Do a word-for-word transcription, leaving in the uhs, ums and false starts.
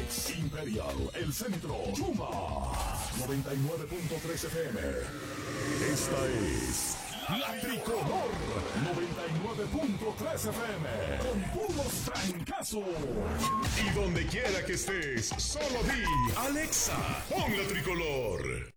Phoenix, Imperial, El Centro, Yuma, noventa y nueve punto tres F M. Esta es La Tricolor, noventa y nueve punto tres F M, con puros trancazos. Y donde quiera que estés, solo di, Alexa, pon La Tricolor.